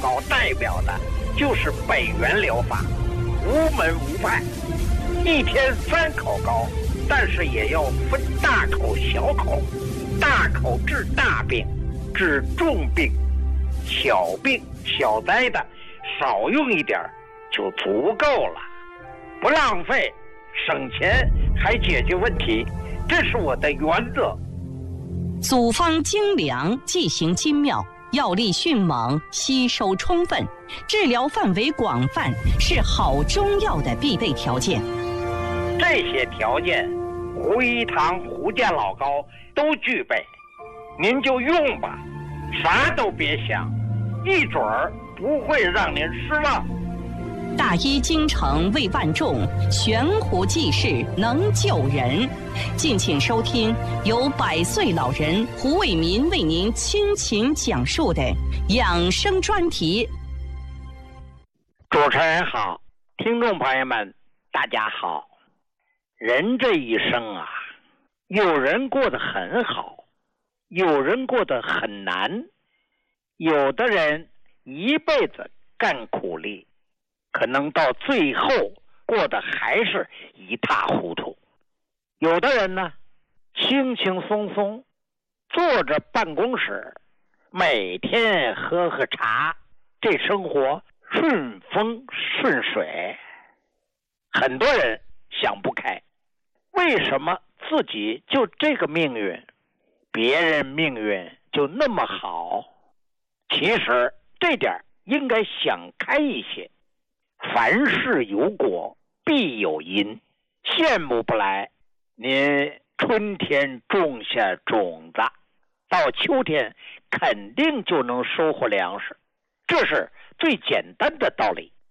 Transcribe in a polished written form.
高代表的就是北元疗法，无门无派，一天3口高，但是也要分大口小口，大口治大病，治重病，小病小灾的少用一点就足够了，不浪费，省钱还解决问题，这是我的原则。 组方精良，剂行精妙，药力迅猛，吸收充分，治疗范围广泛，是好中药的必备条件。 这些条件，胡一堂、胡家老高都具备，您就用吧，啥都别想，一准儿不会让您失望。 大医精诚为万众，悬壶济世能救人。敬请收听由100岁老人胡伟民为您倾情讲述的养生专题。 主持人好，听众朋友们大家好。人这一生啊，有人过得很好，有人过得很难，有的人一辈子干苦力，可能到最后过得还是一塌糊涂。有的人呢，轻轻松松坐着办公室，每天喝喝茶，这生活顺风顺水。很多人想不开，为什么自己就这个命运，别人命运就那么好？其实这点应该想开一些。凡事有果必有因，羡慕不来。您春天种下种子，到秋天肯定就能收获粮食，这是最简单的道理。